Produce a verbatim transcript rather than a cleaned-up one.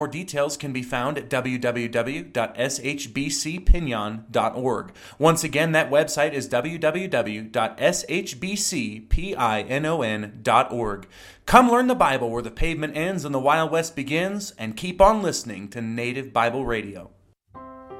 More details can be found at w w w dot s h b c pinion dot org. Once again, that website is w w w dot s h b c pinon dot org. Come learn the Bible where the pavement ends and the Wild West begins, and keep on listening to Native Bible Radio.